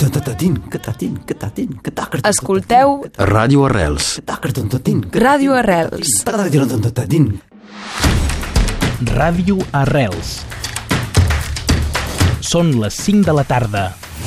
Escolteu Ràdio Arrels. Ràdio Arrels. Ràdio Arrels. Són les 5 de la tarda.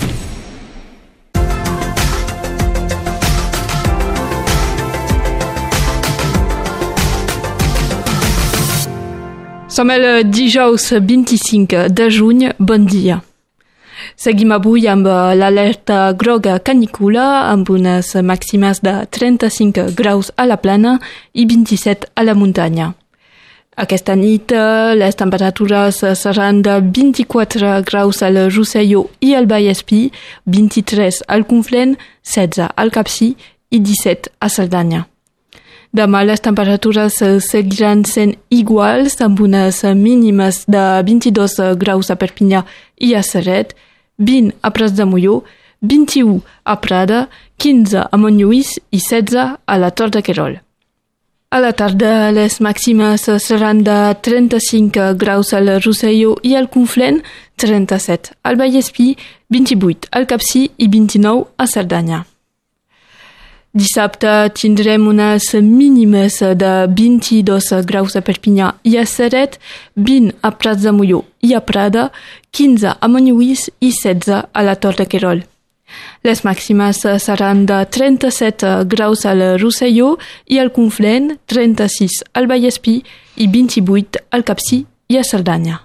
Som el dijous 25 de juny. Bon dia. Seguim avui amb l'alerta groga canícula, amb unes màximes de 35 graus a la plana i 27 a la muntanya. Aquesta nit les temperatures seran de 24 graus al Rosselló i al Vallespí, 23 al Conflent, 16 al Capcir i 17 a Cerdanya. Demà les temperatures seguiran sent iguals, amb unes mínimes de 22 graus a Perpinyà i a Ceret, 20 a Prats de Molló, 21 a Prada, 15 a Montlluís i 16 a la Tor de Querol. A la tarda les màximes seran de 35 graus al Rosselló i al Conflent, 37 al Vallespí, 28 al Capcir i 29 a Cerdanya. Dissabte tindrem unes mínimes de 22 graus a Perpinyà i a Ceret, 20 a Prats de Molló i a Prada, 15 a Montlluís i 16 a la Tor de Querol. Les màximes seran de 37 graus al Rosselló i al Conflent, 36 al Vallespí i 28 al Capcir i a Cerdanya.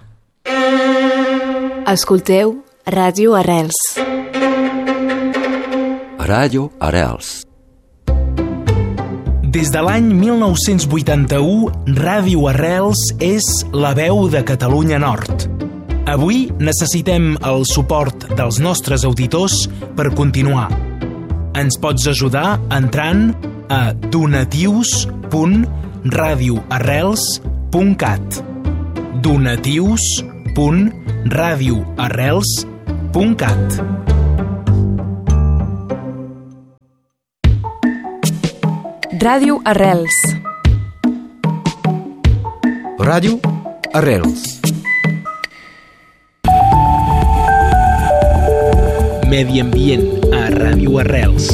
Escolteu Ràdio Arrels. Ràdio Arrels. Des de l'any 1981, Ràdio Arrels és la veu de Catalunya Nord. Avui necessitem el suport dels nostres auditors per continuar. Ens pots ajudar entrant a donatius.radioarrels.cat donatius.radioarrels.cat. Ràdio Arrels. Ràdio Arrels. Medi ambient a Ràdio Arrels.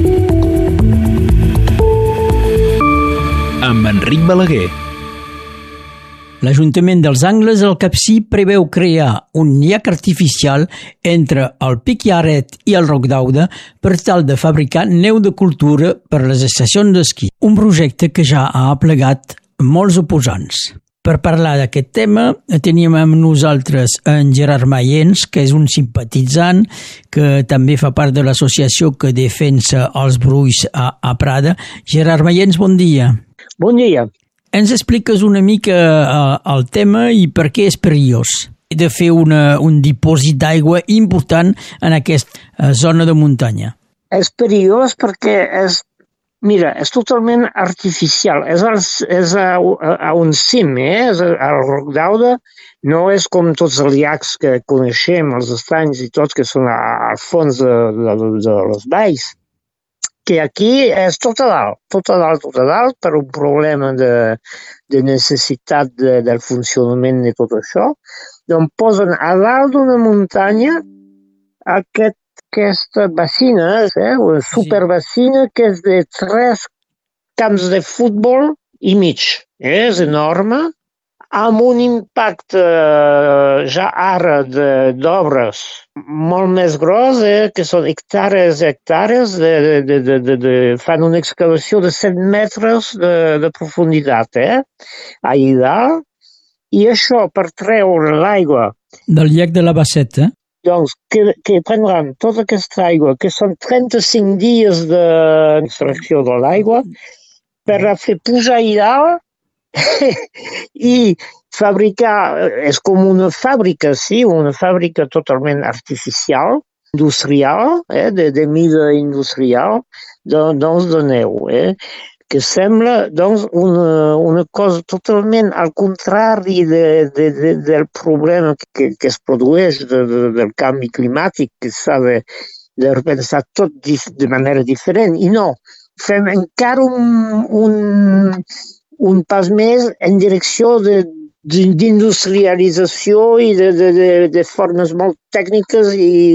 Amb Enric Balaguer. L'Ajuntament dels Angles al Capcir preveu crear un llac artificial entre el Pic Llaret i el Roc d'Auda per tal de fabricar neu de cultura per a les estacions d'esquí. Un projecte que ja ha aplegat molts oposants. Per parlar d'aquest tema teníem amb nosaltres en Gerard Mayens, que és un simpatitzant, que també fa part de l'associació que defensa els brulls a Prada. Gerard Mayens, bon dia. Bon dia. Ens expliques una mica el tema i per què és perillós de fer un dipòsit d'aigua important en aquesta zona de muntanya? És perillós perquè és totalment artificial. És a un cim, és al Roc d'Auda. No és com tots els llacs que coneixem, els estanys i tots, que són al fons de les valls. Que aquí és tot a dalt, per un problema de necessitat del funcionament de tot això. Doncs posen a dalt d'una muntanya aquesta bacina, una superbacina que és de 3 camps de futbol i mig. És enorme, amb un impacte ja ara d'obres molt més gros, que són hectàrees, fan una excavació de 100 metres de profunditat, allà dalt, i això per treure l'aigua del llac de la Basseta. Doncs que prendran tota aquesta aigua, que són 35 dies d'extracció de l'aigua, per a fer pujar allà dalt i fabricar, és com una fàbrica, sí, una fàbrica totalment artificial, industrial, de mida industrial, doncs de neu, que sembla doncs, una cosa totalment al contrari del problema que es produeix del canvi climàtic, que s'ha de repensar tot de manera diferent. I no, fem encara un pas més en direcció d'industrialització i de formes molt tècniques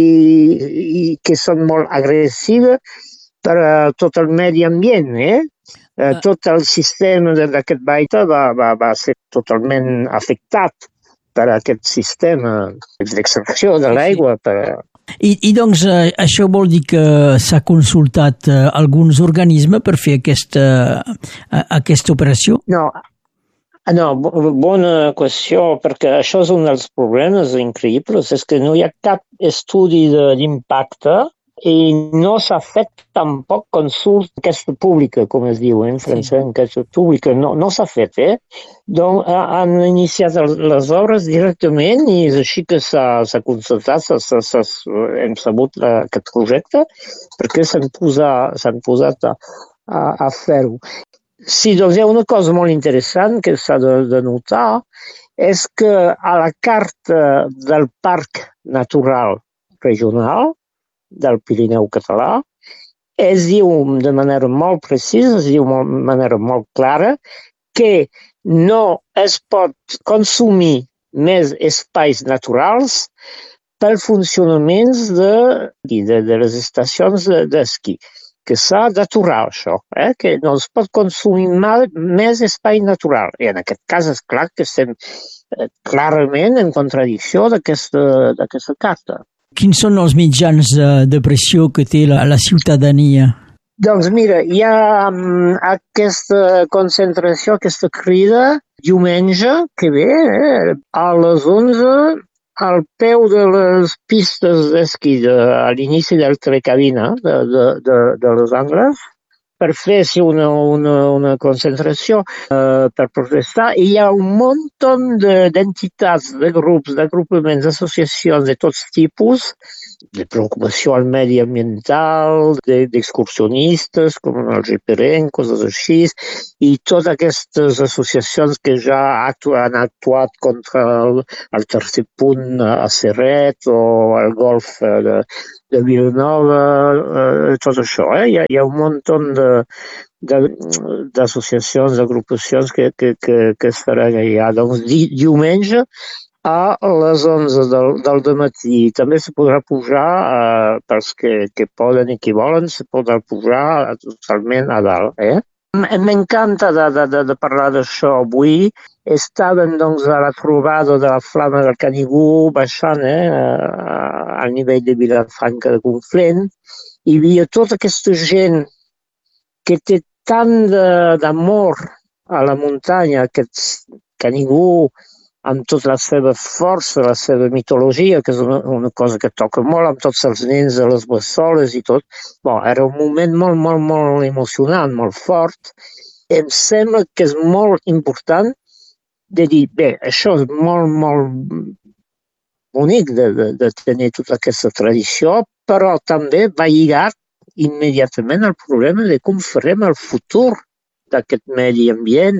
i que són molt agressives per a tot el medi ambient. Tot el sistema d'aquest baita va ser totalment afectat per aquest sistema d'extracció de l'aigua. I doncs això vol dir que s'ha consultat alguns organismes per fer aquesta operació? No, bona qüestió, perquè això és un dels problemes increïbles, és que no hi ha cap estudi d'impacte i no s'ha fet tampoc enquesta pública, com es diu en francès, enquesta pública, no s'ha fet, Donc han iniciat les obres directament i és així que s'ha constatat, hem sabut aquest projecte, perquè s'han posat a fer-ho. Sí, doncs hi ha una cosa molt interessant que s'ha de notar, és que a la carta del Parc Natural Regional del Pirineu català es diu de manera molt precisa, es diu de manera molt clara, que no es pot consumir més espais naturals pel funcionament de les estacions d'esquí. Que s'ha d'aturar això, que no es pot consumir més espai natural. I en aquest cas és clar que estem clarament en contradicció d'aquesta carta. Quins són els mitjans de pressió que té la ciutadania? Doncs mira, hi ha aquesta concentració, aquesta crida, diumenge que ve, a les 11, al peu de les pistes d'esquí a l'inici del telecabina de Los Angles, per fer una concentració per protestar. I hi ha un munt d'entitats, de grups, d'agrupaments, d'associacions de tots tipus, de preocupació al medi ambiental, d'excursionistes, com el GPRN, coses així, i totes aquestes associacions que ja han actuat contra el tercer punt a Serret o el golf de Vilanova, tot això. Hi ha un munt d'associacions, d'agrupacions que es faran allà. Doncs diumenge a les 11 del dematí. També se podrà pujar, pels que poden i que volen, se podrà pujar totalment a dalt. M'encanta de parlar d'això avui. Estàvem doncs, a la trobada de la Flama del Canigó, baixant al nivell de Vilafranca de Conflent, i hi havia tota aquesta gent que té tant d'amor a la muntanya, aquest Canigó, amb tota la seva força, la seva mitologia, que és una cosa que toca molt, amb tots els nens de les bessoles i tot. Era un moment molt, molt, molt emocionant, molt fort. Em sembla que és molt important de dir, bé, això és molt, molt bonic de tenir tota aquesta tradició, però també va lligat immediatament al problema de com farem el futur d'aquest medi ambient,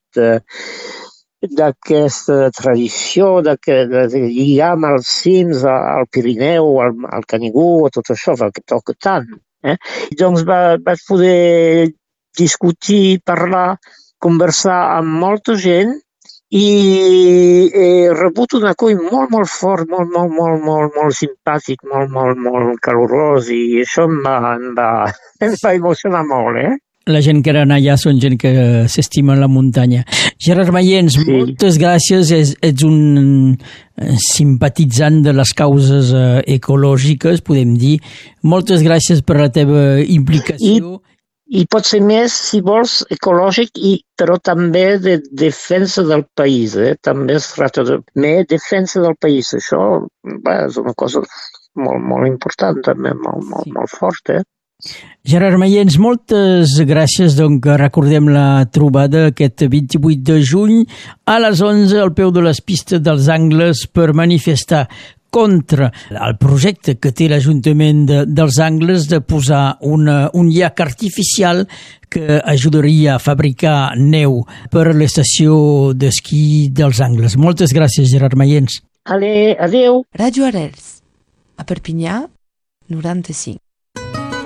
d'aquesta tradició, de lligar amb els cims, al Pirineu, al Canigó, a tot això, que toca tant. I doncs vaig poder discutir, parlar, conversar amb molta gent i he rebut un acull molt, molt fort, molt simpàtic, molt calorós, i això em va emocionar molt, La gent que eren allà són gent que s'estima la muntanya. Gerard Mayens, sí. Moltes gràcies. Ets un simpatitzant de les causes ecològiques, podem dir. Moltes gràcies per la teva implicació. I pot ser més, si vols, ecològic, però també de defensa del país. També es tracta de defensa del país. Això és una cosa molt, molt important, també, molt forta. Gerard Mayens, moltes gràcies. Donc, recordem la trobada aquest 28 de juny a les 11 al peu de les pistes dels Angles per manifestar contra el projecte que té l'Ajuntament dels Angles de posar un llac artificial que ajudaria a fabricar neu per a l'estació d'esquí dels Angles. Moltes gràcies, Gerard Mayens. Adéu. Ràdio Arrels, a Perpinyà, 95.